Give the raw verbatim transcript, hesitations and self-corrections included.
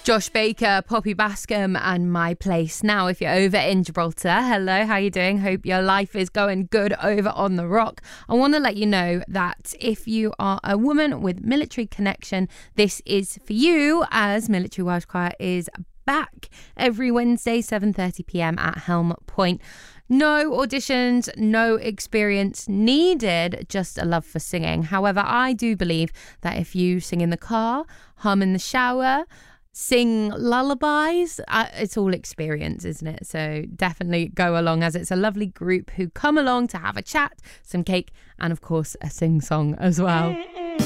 Josh Baker, Poppy Bascom and My Place. Now, if you're over in Gibraltar, hello, how you doing? Hope your life is going good over on the rock. I want to let you know that if you are a woman with military connection, this is for you, as Military Wives Choir is back every Wednesday, seven thirty p.m. at Helm Point. No auditions, no experience needed, just a love for singing. However, I do believe that if you sing in the car, hum in the shower, sing lullabies, uh, it's all experience, isn't it? So definitely go along, as it's a lovely group who come along to have a chat, some cake, and of course a sing song as well.